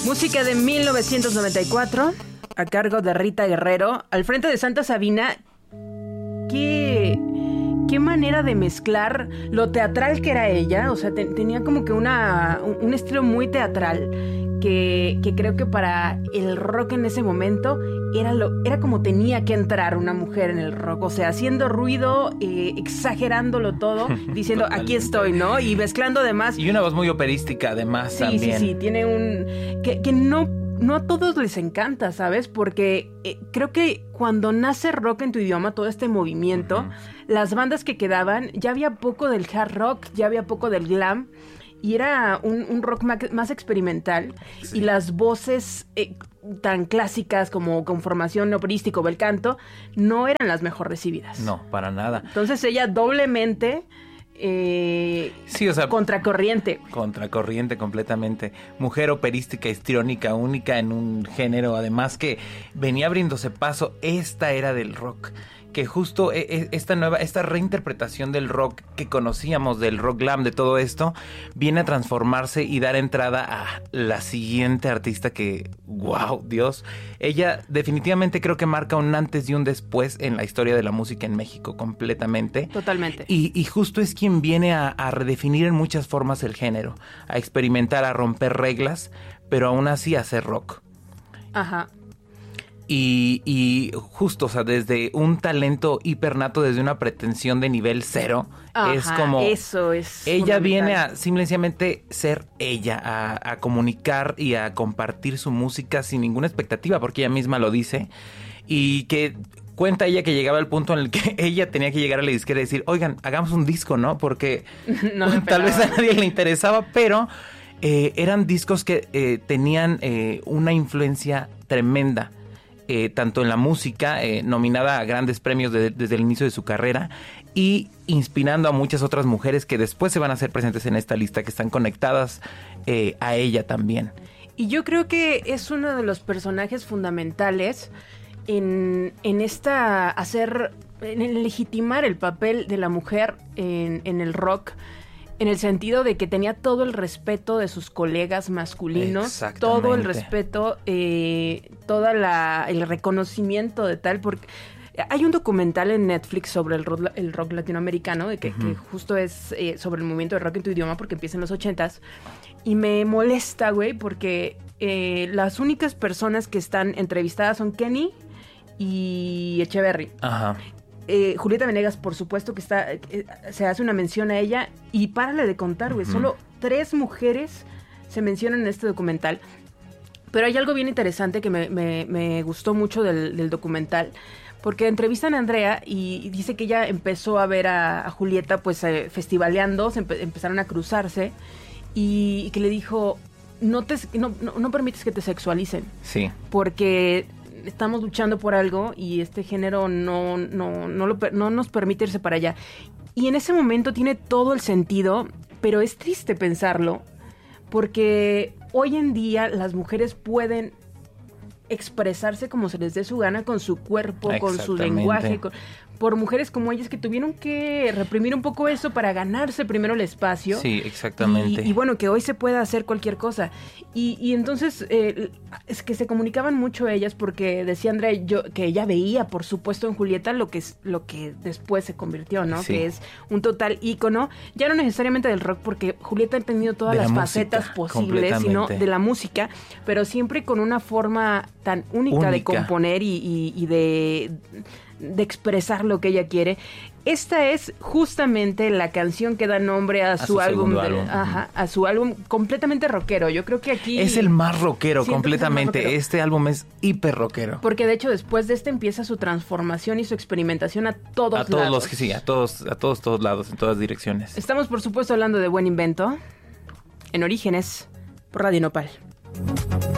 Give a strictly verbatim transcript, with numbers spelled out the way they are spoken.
Música de mil novecientos noventa y cuatro, a cargo de Rita Guerrero, al frente de Santa Sabina. Qué, qué manera de mezclar lo teatral que era ella. O sea, te, tenía como que una, un, un estilo muy teatral que, que creo que para el rock en ese momento era, lo, era como tenía que entrar una mujer en el rock. O sea, haciendo ruido, eh, exagerándolo todo, diciendo aquí estoy, ¿no? Y mezclando además. Y una voz muy operística además sí, también. Sí, sí, tiene un... que, que no... No a todos les encanta, ¿sabes? Porque eh, creo que cuando nace rock en tu idioma, todo este movimiento, uh-huh. las bandas que quedaban, ya había poco del hard rock, ya había poco del glam, y era un, un rock ma- más experimental, sí. Y las voces eh, tan clásicas como con formación operística o bel canto, no eran las mejor recibidas. No, para nada. Entonces ella doblemente... Eh, sí, o sea, contracorriente. Contracorriente completamente. Mujer operística, histriónica, única en un género, además que venía abriéndose paso. Esta era del rock, que justo esta nueva, esta reinterpretación del rock que conocíamos, del rock glam, de todo esto, viene a transformarse y dar entrada a la siguiente artista que, wow, Dios, ella definitivamente creo que marca un antes y un después en la historia de la música en México, completamente. Totalmente. Y, y justo es quien viene a, a redefinir en muchas formas el género, a experimentar, a romper reglas, pero aún así a hacer rock. Ajá. Y, y justo, o sea, desde un talento hipernato, desde una pretensión de nivel cero, ajá, es como... eso es ella viene a simplemente ser ella, a, a comunicar y a compartir su música sin ninguna expectativa, porque ella misma lo dice, y que... Cuenta ella que llegaba al punto en el que ella tenía que llegar a la disquera y decir, oigan, hagamos un disco, ¿no? Porque no tal vez a nadie le interesaba, pero eh, eran discos que eh, tenían eh, una influencia tremenda. Eh, tanto en la música, eh, nominada a grandes premios de, desde el inicio de su carrera, y inspirando a muchas otras mujeres que después se van a hacer presentes en esta lista, que están conectadas eh, a ella también. Y yo creo que es uno de los personajes fundamentales en, en esta hacer, en legitimar el papel de la mujer en, en el rock, en el sentido de que tenía todo el respeto de sus colegas masculinos, todo el respeto, eh, toda la el reconocimiento de tal, porque hay un documental en Netflix sobre el rock, el rock latinoamericano, de que, uh-huh. que justo es eh, sobre el movimiento de rock en tu idioma, porque empieza en los ochentas, y me molesta, güey, porque eh, las únicas personas que están entrevistadas son Kenny y Echeverry. Ajá. Eh, Julieta Venegas, por supuesto que está, eh, se hace una mención a ella, y párale de contar, güey, uh-huh. solo tres mujeres se mencionan en este documental. Pero hay algo bien interesante que me, me, me gustó mucho del, del documental, porque entrevistan a Andrea y, y dice que ella empezó a ver a, a Julieta pues eh, festivaleando, se empe- empezaron a cruzarse, y, y que le dijo, no, te, no, no, no permites que te sexualicen. Sí. Porque... estamos luchando por algo y este género no, no, no, lo, no nos permite irse para allá. Y en ese momento tiene todo el sentido, pero es triste pensarlo, porque hoy en día las mujeres pueden expresarse como se les dé su gana, con su cuerpo, con su lenguaje, con, por mujeres como ellas que tuvieron que reprimir un poco eso para ganarse primero el espacio. Sí, exactamente. Y, y bueno, que hoy se pueda hacer cualquier cosa. Y, y entonces eh, es que se comunicaban mucho ellas, porque decía Andrea yo, que ella veía, por supuesto, en Julieta lo que, es, lo que después se convirtió, ¿no? Sí. Que es un total ícono, ya no necesariamente del rock, porque Julieta ha tenido todas las facetas posibles, sino de la música, pero siempre con una forma tan única, única. de componer y, y, y de... de expresar lo que ella quiere. Esta es justamente la canción que da nombre a, a su, su álbum, de, álbum. Ajá, a su álbum completamente rockero. Yo creo que aquí es el más rockero completamente. Más rockero. Este álbum es hiper rockero. Porque de hecho después de este empieza su transformación y su experimentación a todos lados. A todos los que sí, a todos, a todos, todos lados, en todas direcciones. Estamos por supuesto hablando de Buen Invento en Orígenes por Radio Nopal.